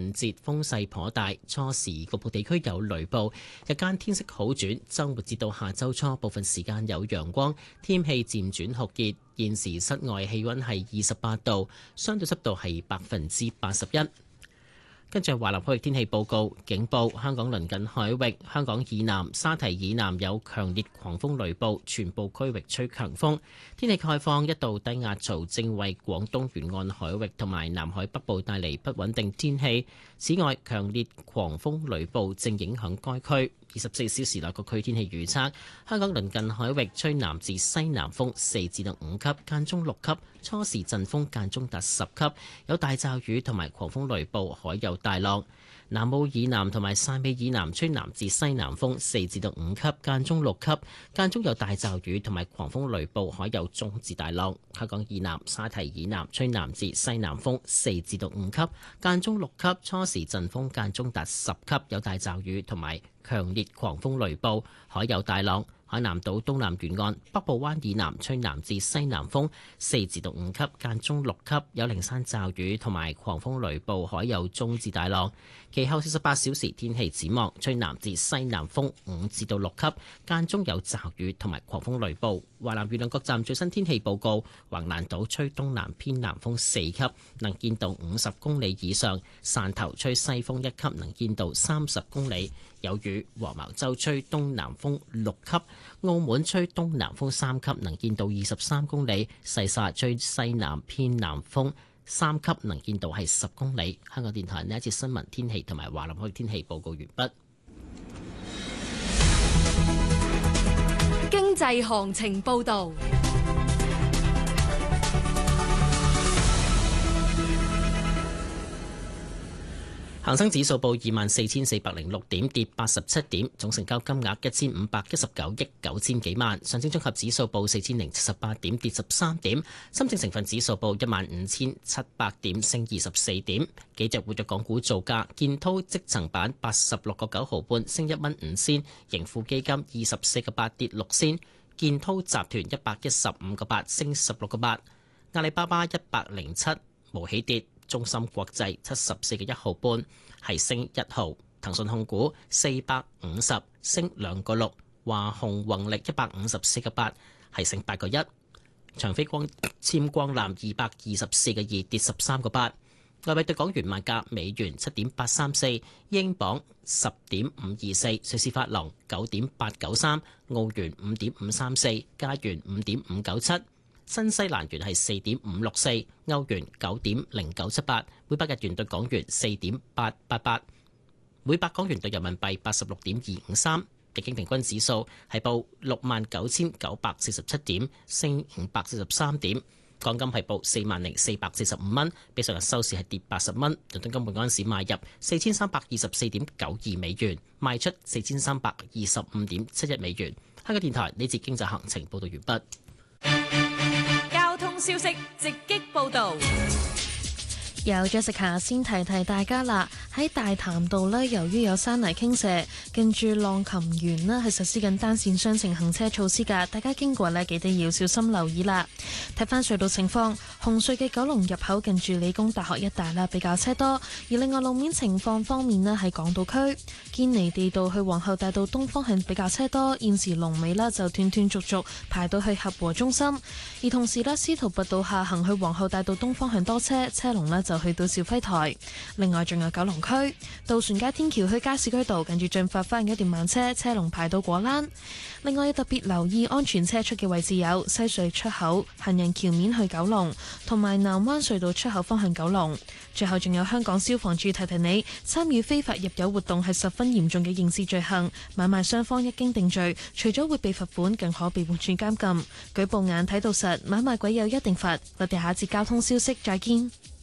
節風勢頗大，初時局部地區有雷暴，日間天色好轉，週末至到下週初部分時間有陽光，天氣漸轉酷熱。現時室外氣溫係28度，相對濕度係81%。跟住係華南區域天氣報告，警報香港鄰近海域、香港以南、沙堤以南有強烈狂風雷暴，全部區域吹強風。天氣概況，一道低壓槽正為廣東沿岸海域同埋南海北部帶嚟不穩定天氣。此外，強烈狂風雷暴正影響該區。24小時內各區天氣預測：香港鄰近海域吹南至西南風4至到5級，間中6級，初時陣風間中達10級，有大驟雨同埋狂風雷暴，海有大浪。南澳以南同埋汕尾以南吹南至西南風4至到5級，間中6級，間中有大驟雨同埋狂風雷暴，海有中至大浪。香港以南、沙堤以南吹南至西南風4至到5級，間中6級，初時陣風間中達10級，有大驟雨同埋強烈狂風雷暴，海有大浪。海南島東南沿岸、北部灣以南吹南至西南風4至到5級，間中6級，有零散驟雨同埋狂風雷暴，海有中至大浪。其後48小時天氣展望，吹南至西南風5至到6級，間中有驟雨同埋狂風雷暴。華南沿岸各站最新天氣報告：橫瀾島吹東南偏南風4級，能見度50公里以上；汕頭吹西風1級，能見度30公里，有雨；黃茅洲吹東南風6級，澳門吹東南風3級，能見度23公里；細沙吹西南偏南風3級，能見度係10公里。香港電台呢一節新聞天氣同埋華南區天氣報告完畢。 經濟行情報導。 恒生指數報24,406點，跌87點，總成交金額1519億9千幾萬。上證綜合指數報4078點，跌13點。深證成分指數報15700點，升24點。幾隻活躍港股造價：建滔積層板86個9毫半，升1蚊5仙；盈富基金24個8，跌6仙；建滔集團115個8，升16個8；阿里巴巴107無起跌。中芯國際74個1毫半，係升1毫；騰訊控股450升2個6；華虹宏力154個8，係升8個1；長飛纖光纜224個2，跌13個8。外幣對港元賣價：美元7.834，英鎊10.524，瑞士法郎9.893，澳元5.534，加元5.597。新西蘭元係4.564，歐元9.0978，每百日元對港元4.888，每百港元對人民幣86.253。日經平均指數係報69,947點，升543點。港金係報40,445蚊，比上日收市係跌80蚊。倫敦金每盎司買入4324.92美元，賣出4325.71美元。香港電台呢節經濟行情報道完畢。 消息直擊報導。 有 Jessica 先提提大家啦，喺大潭道呢，由於有山泥傾瀉，近住浪琴園呢係實施緊單線雙程行車措施㗎，大家經過呢，記得要小心留意啦。睇返隧道情況，紅隧嘅九龍入口近住理工大學一帶啦，比較車多。而另外路面情況方面呢，喺港島區堅尼地道去皇后大道東方向比較車多，現時龍尾啦就斷斷續續排到去合和中心。而同時呢，司徒拔道下行去皇后大道東方向多車，車龍呢就去到肇輝台。另外仲有九龍區渡船街天橋去加士居道近住駿發花園一段慢車，車龍排到果欄。另外要特別留意安全車速嘅位置有西隧出口、行人橋面去九龍，同埋南灣隧道出口方向九龍。最後仲有香港消防處提提你，參與非法入油活動係十分嚴重嘅刑事罪行，買賣雙方一經定罪，除咗會被罰款，更可被判處監禁。舉報眼睇到實，買賣鬼有一定罰。我哋下一節交通消息再見。